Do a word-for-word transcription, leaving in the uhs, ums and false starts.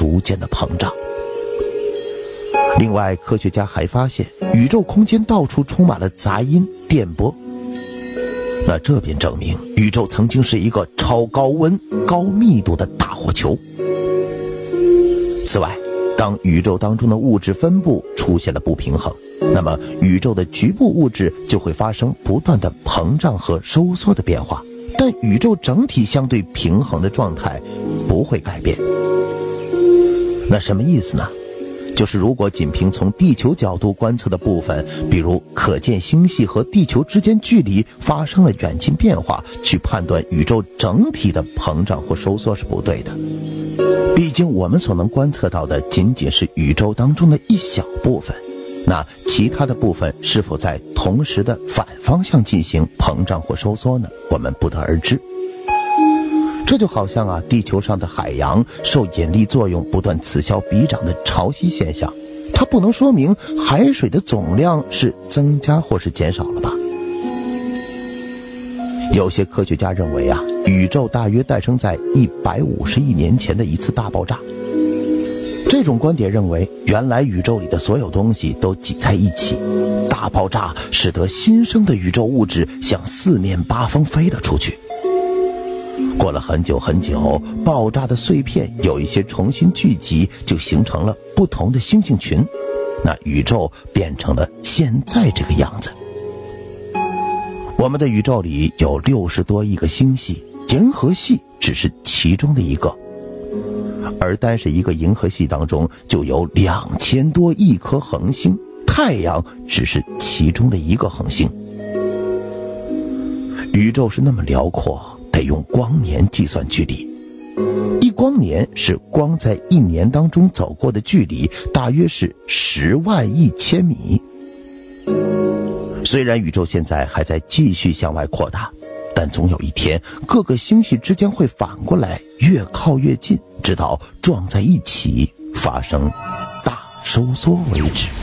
逐渐的膨胀。另外，科学家还发现宇宙空间到处充满了杂音、电波，那这便证明宇宙曾经是一个超高温、高密度的大火球。此外，当宇宙当中的物质分布出现了不平衡，那么宇宙的局部物质就会发生不断的膨胀和收缩的变化，但宇宙整体相对平衡的状态不会改变。那什么意思呢？就是如果仅凭从地球角度观测的部分，比如可见星系和地球之间距离发生了远近变化，去判断宇宙整体的膨胀或收缩是不对的。毕竟我们所能观测到的仅仅是宇宙当中的一小部分，那其他的部分是否在同时的反方向进行膨胀或收缩呢？我们不得而知。这就好像啊，地球上的海洋受引力作用不断此消彼长的潮汐现象，它不能说明海水的总量是增加或是减少了吧？有些科学家认为啊，宇宙大约诞生在一百五十亿年前的一次大爆炸。这种观点认为，原来宇宙里的所有东西都挤在一起，大爆炸使得新生的宇宙物质向四面八方飞了出去。过了很久很久，爆炸的碎片有一些重新聚集，就形成了不同的星星群，那宇宙变成了现在这个样子。我们的宇宙里有六十多亿个星系，银河系只是其中的一个，而单是一个银河系当中就有两千多亿颗恒星，太阳只是其中的一个恒星。宇宙是那么辽阔，得用光年计算距离。一光年是光在一年当中走过的距离，大约是十万亿千米。虽然宇宙现在还在继续向外扩大，但总有一天各个星系之间会反过来越靠越近，直到撞在一起发生大收缩为止。